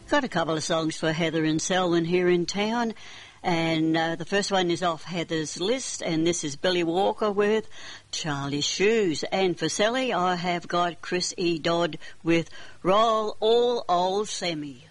Got a couple of songs for Heather and Selwyn here in town, and the first one is off Heather's list, and this is Billy Walker with Charlie's Shoes. And for Sally, I have got Chris E. Dodd with Roll All Old Sammy.